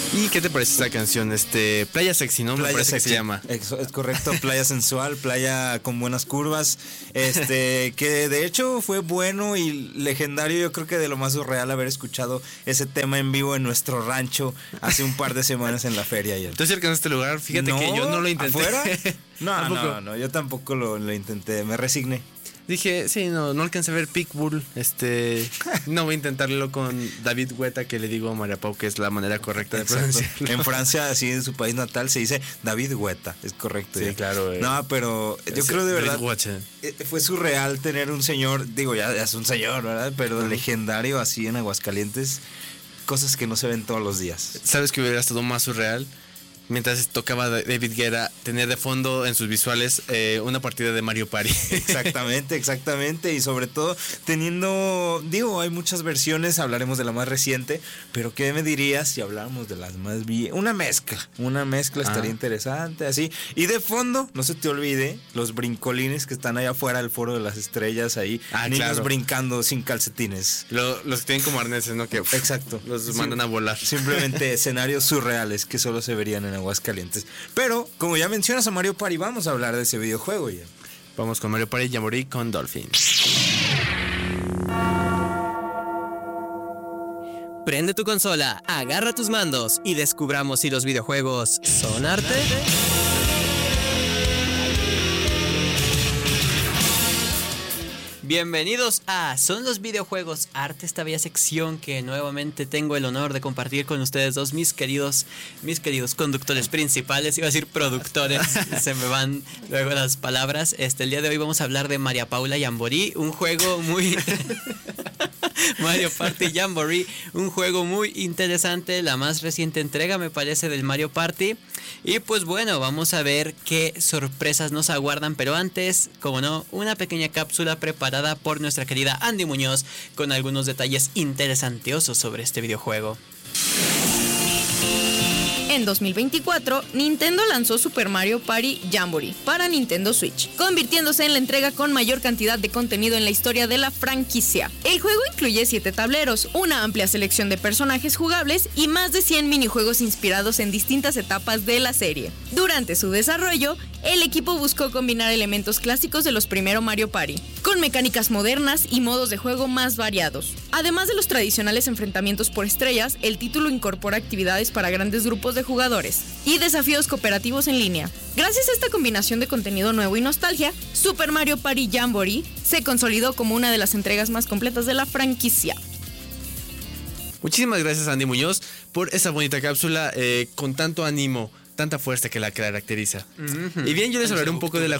¿Y qué te parece esta canción? Playa Sexy, ¿no? Playa Me parece Sexy. que se llama. Es correcto, playa sensual, playa con buenas curvas. Que de hecho fue bueno y legendario. Yo creo que de lo más surreal haber escuchado ese tema en vivo en nuestro rancho hace un par de semanas en la feria. ¿Tú acercas a este lugar? Fíjate que yo no lo intenté. ¿Afuera? No, yo tampoco lo intenté, me resigné. Dije, sí, no alcancé a ver Pitbull. No voy a intentarlo con David Guetta, que le digo a María Pau que es la manera correcta de pronunciarlo. En Francia, así en su país natal, se dice David Guetta, es correcto. Sí, ya. claro. No, pero yo creo de verdad fue surreal tener un señor, digo, ya es un señor, ¿verdad? Pero legendario así en Aguascalientes, cosas que no se ven todos los días. ¿Sabes que hubiera estado más surreal? Mientras tocaba David Guetta, tener de fondo en sus visuales una partida de Mario Party. Exactamente. Y sobre todo teniendo, hay muchas versiones, hablaremos de la más reciente, pero ¿qué me dirías si habláramos de las más viejas? Una mezcla estaría interesante, así. Y de fondo, no se te olvide, los brincolines que están allá afuera del Foro de las Estrellas, ahí, niños brincando sin calcetines. Los que tienen como arneses, ¿no? Que exacto. Los mandan a volar. Simplemente escenarios surreales que solo se verían en Aguascalientes. Pero, como ya mencionas a Mario Party, vamos a hablar de ese videojuego ya. Vamos con Mario Party Jamboree con Dolphins. Prende tu consola, agarra tus mandos y descubramos si los videojuegos son arte. Bienvenidos a ¿Son los videojuegos arte? Esta bella sección que nuevamente tengo el honor de compartir con ustedes dos, mis queridos conductores principales. Iba a decir productores, se me van luego las palabras. El día de hoy vamos a hablar de María Paula Jamboree, un juego muy... Mario Party Jamboree, un juego muy interesante, la más reciente entrega me parece del Mario Party. Y pues bueno, vamos a ver qué sorpresas nos aguardan, pero antes, como no, una pequeña cápsula preparada por nuestra querida Andy Muñoz con algunos detalles interesantiosos sobre este videojuego. En 2024, Nintendo lanzó Super Mario Party Jamboree para Nintendo Switch, convirtiéndose en la entrega con mayor cantidad de contenido en la historia de la franquicia. El juego incluye 7 tableros, una amplia selección de personajes jugables y más de 100 minijuegos inspirados en distintas etapas de la serie. Durante su desarrollo, el equipo buscó combinar elementos clásicos de los primeros Mario Party, con mecánicas modernas y modos de juego más variados. Además de los tradicionales enfrentamientos por estrellas, el título incorpora actividades para grandes grupos de jugadores y desafíos cooperativos en línea. Gracias a esta combinación de contenido nuevo y nostalgia, Super Mario Party Jamboree se consolidó como una de las entregas más completas de la franquicia. Muchísimas gracias, Andy Muñoz, por esa bonita cápsula con tanto ánimo, tanta fuerza que la caracteriza. Y bien, yo les hablaré un poco de la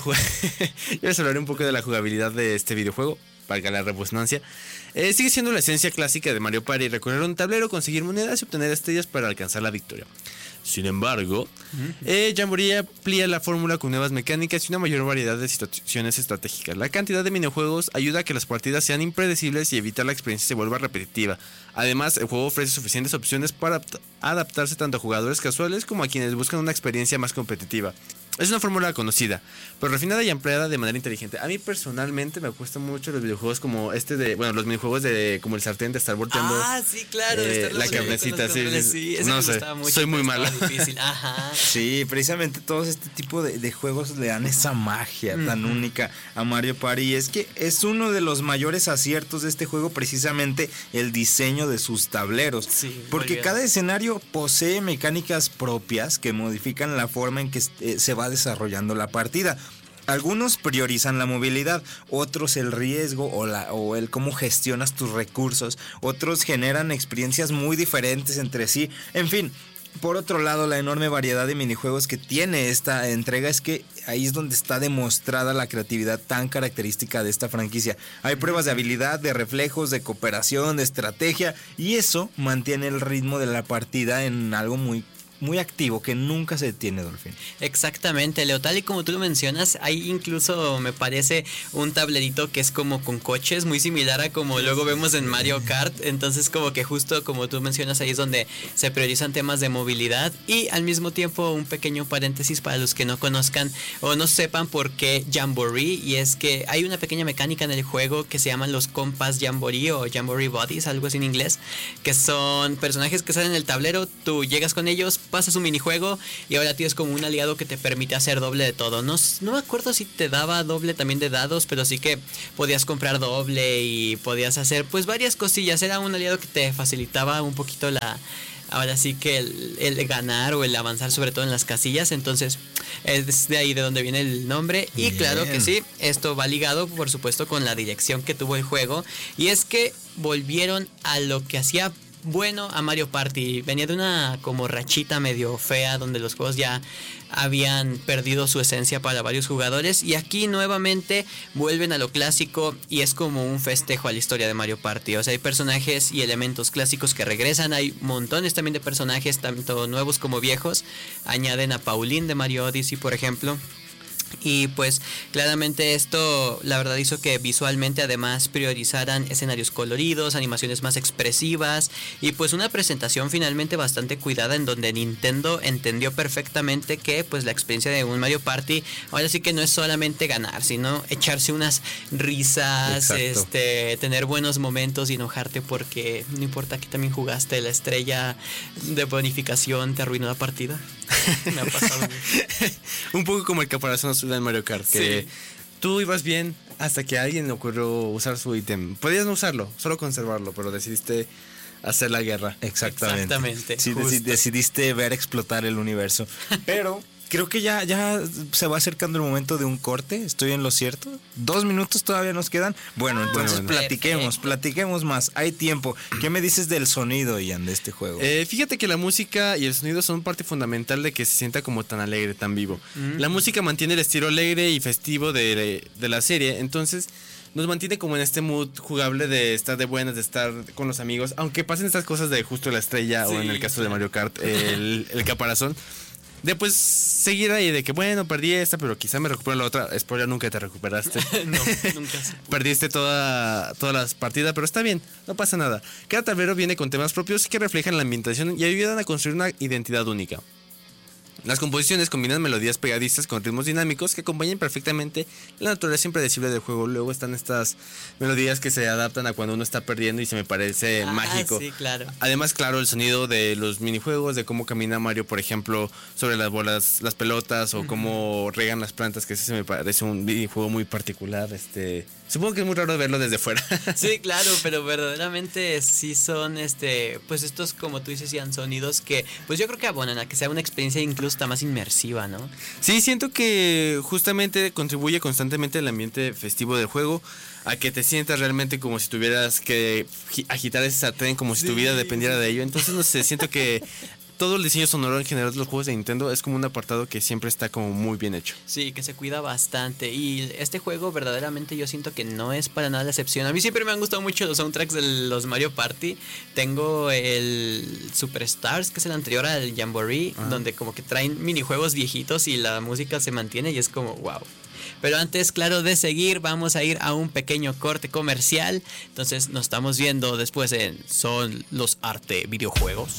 jugabilidad de este videojuego, valga la redundancia. Sigue siendo la esencia clásica de Mario Party: recorrer un tablero, conseguir monedas y obtener estrellas para alcanzar la victoria. Sin embargo, Jamboree amplía la fórmula con nuevas mecánicas y una mayor variedad de situaciones estratégicas. La cantidad de minijuegos ayuda a que las partidas sean impredecibles y evitar la experiencia se vuelva repetitiva. Además, el juego ofrece suficientes opciones para adaptarse tanto a jugadores casuales como a quienes buscan una experiencia más competitiva. Es una fórmula conocida, pero refinada y ampliada de manera inteligente. A mí personalmente me gustan mucho los videojuegos como los minijuegos de como el sartén de estar volteando. Ah, sí, claro, la carnecita, sí. No sé, mucho, soy muy malo. Ajá. Sí, precisamente todos este tipo de juegos le dan esa magia tan única a Mario Party. Y es que es uno de los mayores aciertos de este juego, precisamente el diseño de sus tableros. Sí, porque cada escenario posee mecánicas propias que modifican la forma en que se va desarrollando la partida. Algunos priorizan la movilidad, otros el riesgo o el cómo gestionas tus recursos, otros generan experiencias muy diferentes entre sí. En fin, por otro lado, la enorme variedad de minijuegos que tiene esta entrega es que ahí es donde está demostrada la creatividad tan característica de esta franquicia. Hay pruebas de habilidad, de reflejos, de cooperación, de estrategia, y eso mantiene el ritmo de la partida en algo muy muy activo que nunca se detiene, Dolphin. Exactamente, Leo, tal y como tú lo mencionas, hay incluso, me parece, un tablerito que es como con coches, muy similar a como luego vemos en Mario Kart. Entonces como que justo como tú mencionas, ahí es donde se priorizan temas de movilidad. Y al mismo tiempo un pequeño paréntesis para los que no conozcan o no sepan por qué Jamboree, y es que hay una pequeña mecánica en el juego que se llaman los Compass Jamboree o Jamboree Buddies, algo así en inglés, que son personajes que salen en el tablero, tú llegas con ellos, pasas un minijuego y ahora tienes como un aliado que te permite hacer doble de todo. No me acuerdo si te daba doble también de dados, pero sí que podías comprar doble y podías hacer pues varias cosillas. Era un aliado que te facilitaba un poquito ahora sí que el ganar o el avanzar, sobre todo en las casillas. Entonces es de ahí de donde viene el nombre. Y claro que sí, esto va ligado por supuesto con la dirección que tuvo el juego, y es que volvieron a lo que hacía bueno a Mario Party. Venía de una como rachita medio fea donde los juegos ya habían perdido su esencia para varios jugadores, y aquí nuevamente vuelven a lo clásico y es como un festejo a la historia de Mario Party. O sea, hay personajes y elementos clásicos que regresan, hay montones también de personajes, tanto nuevos como viejos. Añaden a Pauline de Mario Odyssey, por ejemplo. Y pues claramente esto la verdad hizo que visualmente además priorizaran escenarios coloridos, animaciones más expresivas y pues una presentación finalmente bastante cuidada, en donde Nintendo entendió perfectamente que pues la experiencia de un Mario Party ahora sí que no es solamente ganar, sino echarse unas risas. Exacto. Tener buenos momentos y enojarte porque no importa que también jugaste, la estrella de bonificación te arruinó la partida. Me ha pasado mucho. Un poco como el caparazón azul en Mario Kart, que Sí. tú ibas bien hasta que a alguien le ocurrió usar su ítem. Podías no usarlo, solo conservarlo, pero decidiste hacer la guerra. Exactamente, Sí, justo. decidiste ver explotar el universo. Pero creo que ya se va acercando el momento de un corte. ¿Estoy en lo cierto? 2 minutos todavía nos quedan. Bueno, entonces bueno. platiquemos más. Hay tiempo. ¿Qué me dices del sonido, Ian, de este juego? Fíjate que la música y el sonido son parte fundamental de que se sienta como tan alegre, tan vivo. La música mantiene el estilo alegre y festivo de la serie, entonces nos mantiene como en este mood jugable de estar de buenas, de estar con los amigos, aunque pasen estas cosas de justo la estrella o en el caso de Mario Kart, el caparazón. De pues seguir ahí de que bueno, perdí esta, pero quizá me recupero la otra. Spoiler, nunca te recuperaste. No, nunca se pudo. Perdiste todas las partidas, pero está bien, no pasa nada. Cada tablero viene con temas propios que reflejan la ambientación y ayudan a construir una identidad única. Las composiciones combinan melodías pegadizas con ritmos dinámicos que acompañan perfectamente la naturaleza impredecible del juego. Luego están estas melodías que se adaptan a cuando uno está perdiendo y se me parece mágico. Sí, claro. Además, claro, el sonido de los minijuegos, de cómo camina Mario, por ejemplo, sobre las bolas, las pelotas, o cómo regan las plantas, que ese se me parece un minijuego muy particular. Supongo que es muy raro verlo desde fuera. Sí, claro, pero verdaderamente sí son pues estos, como tú dices, Ian, sonidos que pues yo creo que abonan a que sea una experiencia incluso hasta más inmersiva, ¿no? Sí, siento que justamente contribuye constantemente al ambiente festivo del juego, a que te sientas realmente como si tuvieras que agitar ese sartén, como si tu vida dependiera de ello. Entonces, no sé, siento que todo el diseño sonoro en general de los juegos de Nintendo es como un apartado que siempre está como muy bien hecho. Sí, que se cuida bastante. Y este juego verdaderamente yo siento que no es para nada la excepción. A mí siempre me han gustado mucho los soundtracks de los Mario Party. Tengo el Superstars, que es el anterior al Jamboree, donde como que traen minijuegos viejitos y la música se mantiene y es como wow. Pero antes, claro, de seguir, vamos a ir a un pequeño corte comercial. Entonces nos estamos viendo después en Son los Arte Videojuegos.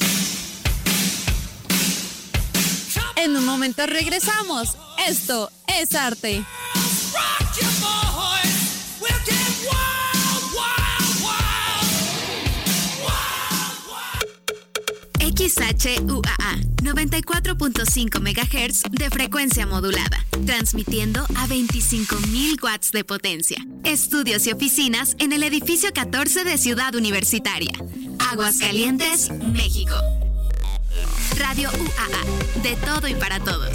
En un momento regresamos. Esto es arte. XHUAA 94.5 MHz de frecuencia modulada, transmitiendo a 25.000 watts de potencia. Estudios y oficinas en el edificio 14 de Ciudad Universitaria, Aguascalientes, México. Radio UAA, de todo y para todos.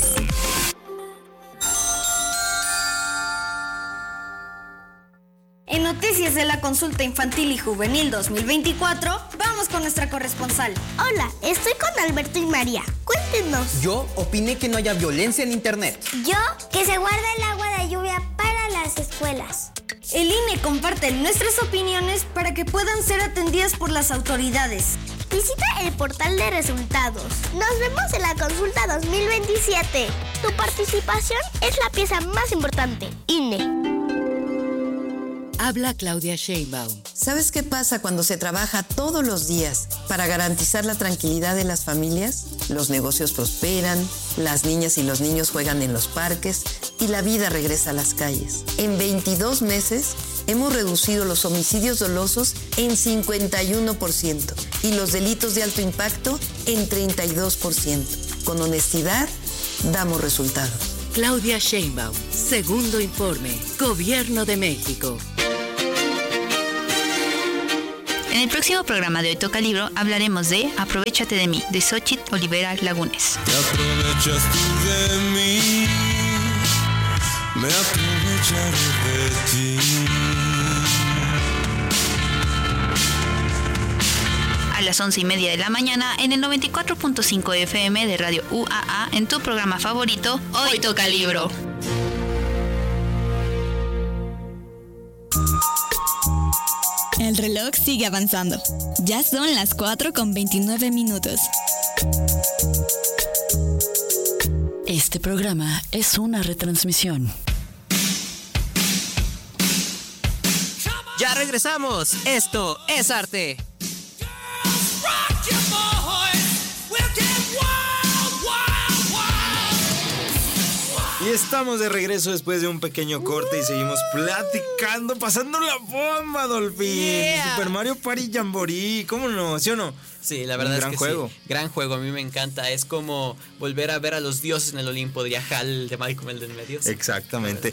En noticias de la consulta infantil y juvenil 2024, vamos con nuestra corresponsal. Hola, estoy con Alberto y María. Cuéntenos. Yo opiné que no haya violencia en internet. Yo, que se guarde el agua de lluvia para las escuelas. El INE comparte nuestras opiniones para que puedan ser atendidas por las autoridades. Visita el portal de resultados. Nos vemos en la consulta 2027. Tu participación es la pieza más importante. INE. Habla Claudia Sheinbaum. ¿Sabes qué pasa cuando se trabaja todos los días para garantizar la tranquilidad de las familias? Los negocios prosperan, las niñas y los niños juegan en los parques y la vida regresa a las calles. En 22 meses hemos reducido los homicidios dolosos en 51% y los delitos de alto impacto en 32%. Con honestidad, damos resultados. Claudia Sheinbaum, segundo informe, Gobierno de México. En el próximo programa de Hoy Toca Libro hablaremos de Aprovechate de mí, de Xóchitl Olivera Lagunes. Te aprovechas tú de mí, me aprovecharé de ti. A las 11:30 de la mañana en el 94.5 FM de Radio UAA en tu programa favorito, Hoy Toca Libro. El reloj sigue avanzando. Ya son las 4:29. Este programa es una retransmisión. Ya regresamos. Esto es arte. Y estamos de regreso después de un pequeño corte y seguimos platicando, pasando la bomba, Dolphin. Yeah. Super Mario Party Jamboree, ¿cómo no? ¿Sí o no? Sí, la verdad es que juego. Sí. Gran juego, a mí me encanta. Es como volver a ver a los dioses en el Olimpo, diría Hal de Malcolm el de en medio. Exactamente.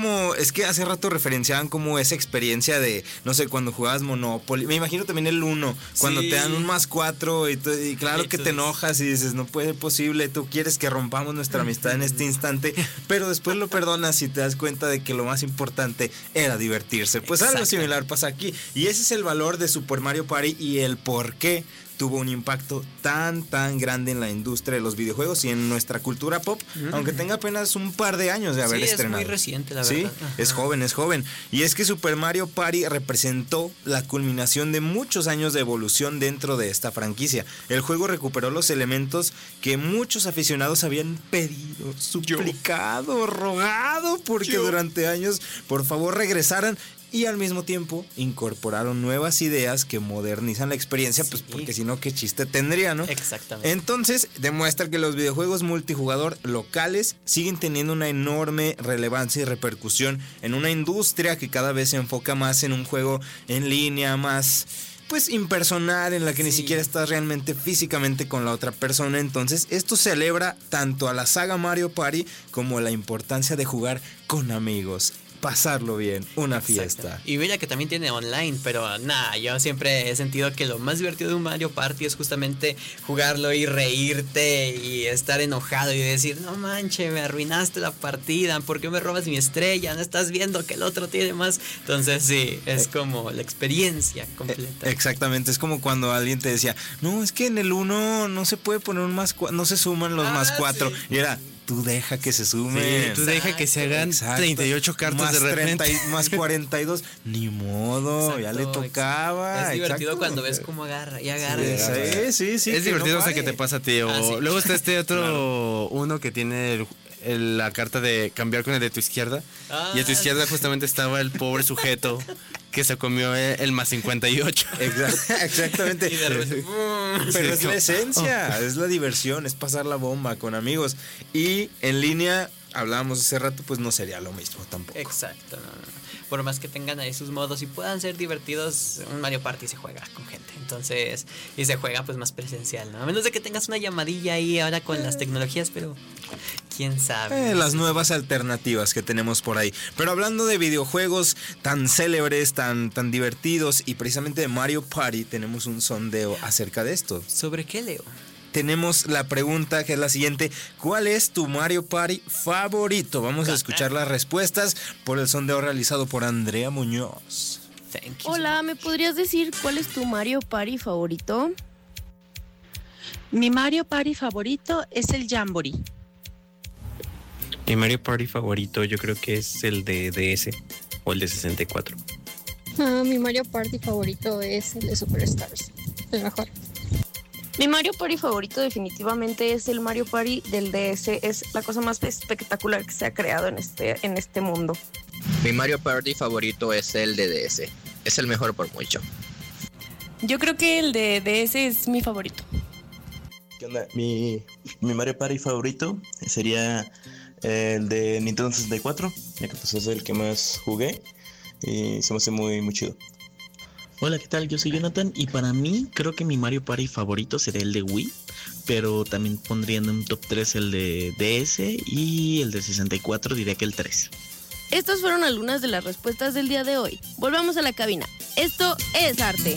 Es que hace rato referenciaban como esa experiencia de, no sé, cuando jugabas Monopoly. Me imagino también el 1, cuando te dan un +4 y claro que te enojas y dices, no puede ser posible, tú quieres que rompamos nuestra amistad en este instante, pero después lo perdonas y te das cuenta de que lo más importante era divertirse. Pues algo similar pasa aquí. Y ese es el valor de Super Mario Party y el por qué tuvo un impacto tan grande en la industria de los videojuegos y en nuestra cultura pop, aunque tenga apenas un par de años de haber estrenado. Es muy reciente, la verdad. Sí, es joven. Y es que Super Mario Party representó la culminación de muchos años de evolución dentro de esta franquicia. El juego recuperó los elementos que muchos aficionados habían pedido, suplicado, rogado, porque durante años, por favor, regresaran. Y al mismo tiempo incorporaron nuevas ideas que modernizan la experiencia, pues porque si no, ¿qué chiste tendría, no? Exactamente. Entonces, demuestra que los videojuegos multijugador locales siguen teniendo una enorme relevancia y repercusión en una industria que cada vez se enfoca más en un juego en línea, más pues impersonal, en la que ni siquiera estás realmente físicamente con la otra persona. Entonces, esto celebra tanto a la saga Mario Party como la importancia de jugar con amigos. Pasarlo bien, una fiesta. Exacto. Y mira que también tiene online, pero nada, yo siempre he sentido que lo más divertido de un Mario Party es justamente jugarlo y reírte y estar enojado y decir, no manches, me arruinaste la partida, ¿por qué me robas mi estrella? No estás viendo que el otro tiene más. Entonces sí, es como la experiencia completa. Exactamente, es como cuando alguien te decía, no, es que en el 1 no se puede poner un no se suman los +4. Y era, tú deja que se sumen. Sí, tú deja que se hagan 38 cartas más de repente. 30, más 42. Ni modo, ya le tocaba. Es divertido cuando ves cómo agarra y agarra. Sí. Es divertido hasta que te pasa a ti. Luego está este otro uno que tiene la carta de cambiar con el de tu izquierda. Y a tu izquierda justamente estaba el pobre sujeto que se comió el +58. Exactamente. Pero es la esencia, es la diversión, es pasar la bomba con amigos. Y en línea, hablábamos hace rato, pues no sería lo mismo tampoco. Exacto, no. Por más que tengan ahí sus modos y puedan ser divertidos, un Mario Party se juega con gente. Entonces, y se juega pues más presencial, ¿no? A menos de que tengas una llamadilla ahí ahora con las tecnologías, pero quién sabe. Las nuevas alternativas que tenemos por ahí. Pero hablando de videojuegos tan célebres, tan divertidos, y precisamente de Mario Party, tenemos un sondeo acerca de esto. ¿Sobre qué, Leo? Tenemos la pregunta que es la siguiente: ¿cuál es tu Mario Party favorito? Vamos a escuchar las respuestas por el sondeo realizado por Andrea Muñoz. Hola, ¿me podrías decir cuál es tu Mario Party favorito? Mi Mario Party favorito es el Jamboree. Mi Mario Party favorito yo creo que es el de DS o el de 64. Mi Mario Party favorito es el de Superstars, el mejor. Mi Mario Party favorito definitivamente es el Mario Party del DS. Es la cosa más espectacular que se ha creado en este mundo. Mi Mario Party favorito es el de DS. Es el mejor por mucho. Yo creo que el de DS es mi favorito. ¿Qué onda? Mi Mario Party favorito sería el de Nintendo 64, ya que pues es el que más jugué y se me hace muy, muy chido. Hola, ¿qué tal? Yo soy Jonathan y para mí creo que mi Mario Party favorito sería el de Wii, pero también pondría en un top 3 el de DS y el de 64 diría que el 3. Estas fueron algunas de las respuestas del día de hoy. Volvamos a la cabina. Esto es arte.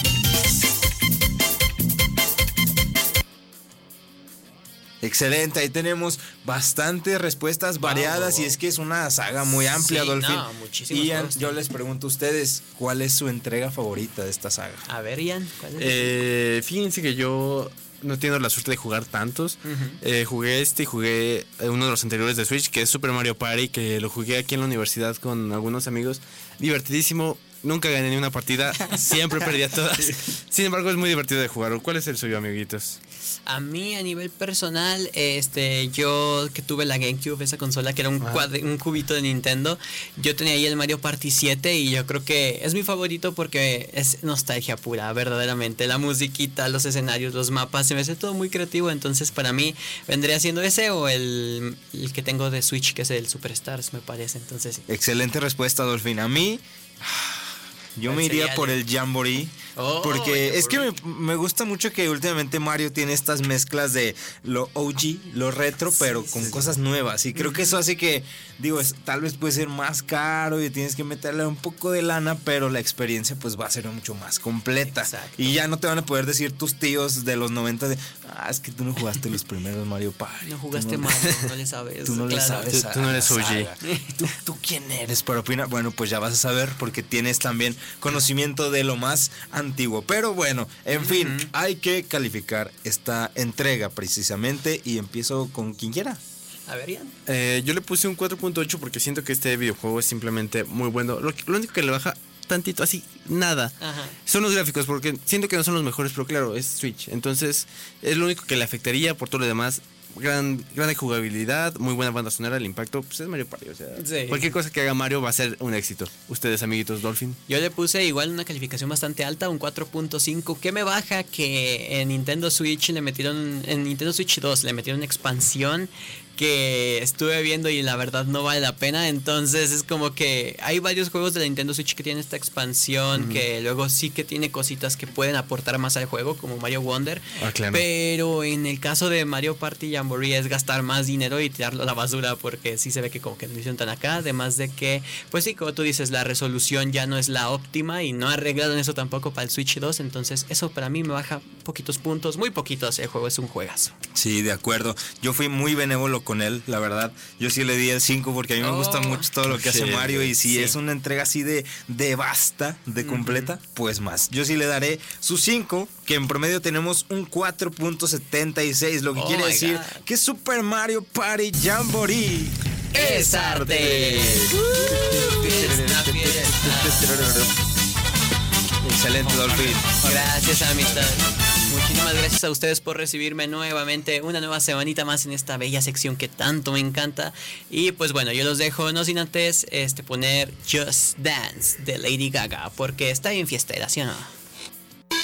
Excelente, ahí tenemos bastantes respuestas variadas y es que es una saga muy amplia, Sí, Dolphin. no, muchísimos Ian, juegos. yo les pregunto a ustedes, ¿cuál es su entrega favorita de esta saga? A ver, Ian, ¿cuál es? Fíjense que yo no tengo la suerte de jugar tantos. Jugué y jugué uno de los anteriores de Switch, que es Super Mario Party, que lo jugué aquí en la universidad con algunos amigos. Divertidísimo. Nunca gané ni una partida, siempre perdía todas. Sin embargo, es muy divertido de jugar. ¿Cuál es el suyo, amiguitos? A mí, a nivel personal, yo que tuve la GameCube, esa consola que era un cubito de Nintendo, yo tenía ahí el Mario Party 7 y yo creo que es mi favorito porque es nostalgia pura, verdaderamente. La musiquita, los escenarios, los mapas, se me hace todo muy creativo. Entonces, para mí, vendría siendo ese o el que tengo de Switch, que es el Superstars, me parece. Entonces, sí. Excelente respuesta, Dolphin. A mí, yo me iría por el Jamboree. Porque es que me gusta mucho que últimamente Mario tiene estas mezclas de lo OG, lo retro, pero con cosas nuevas. Y creo que eso hace que, tal vez puede ser más caro y tienes que meterle un poco de lana, pero la experiencia pues va a ser mucho más completa. Exacto. Y ya no te van a poder decir tus tíos de los 90 de, es que tú no jugaste los primeros Mario Party. No jugaste Mario, no le sabes. Tú no le sabes. Tú no eres OG. ¿Tú quién eres para opinar? Bueno, pues ya vas a saber porque tienes también conocimiento de lo más antiguo. Pero bueno, en fin, hay que calificar esta entrega precisamente y empiezo con quien quiera. A ver, Ian. Yo le puse un 4.8 porque siento que este videojuego es simplemente muy bueno. Lo único que le baja tantito, así, nada, son los gráficos, porque siento que no son los mejores, pero claro, es Switch. Entonces, es lo único que le afectaría. Por todo lo demás, gran jugabilidad, muy buena banda sonora, el impacto, pues es Mario Party, o sea, cualquier cosa que haga Mario va a ser un éxito. Ustedes, amiguitos, Dolphin. Yo le puse igual una calificación bastante alta, un 4.5, que me baja que en Nintendo Switch en Nintendo Switch 2 le metieron una expansión que estuve viendo y la verdad no vale la pena. Entonces es como que hay varios juegos de la Nintendo Switch que tienen esta expansión, que luego sí que tiene cositas que pueden aportar más al juego, como Mario Wonder, claro. Pero en el caso de Mario Party Jamboree es gastar más dinero y tirarlo a la basura, porque sí se ve que como que no hicieron tan acá. Además de que, pues sí, como tú dices, la resolución ya no es la óptima y no arreglaron eso tampoco para el Switch 2. Entonces eso para mí me baja poquitos puntos, muy poquitos. El juego es un juegazo. Sí, de acuerdo. Yo fui muy benévolo con él, la verdad. Yo sí le di el 5 porque a mí me gusta mucho todo lo que hace Mario, y si es una entrega así de basta, de completa, pues más. Yo sí le daré su 5, que en promedio tenemos un 4.76, lo que quiere decir que Super Mario Party Jamboree es arte. Excelente, Dolphin. Gracias, amistad. Muchísimas gracias a ustedes por recibirme nuevamente una nueva semanita más en esta bella sección que tanto me encanta. Y pues bueno, yo los dejo no sin antes poner Just Dance de Lady Gaga, porque está bien fiestera, ¿sí o no?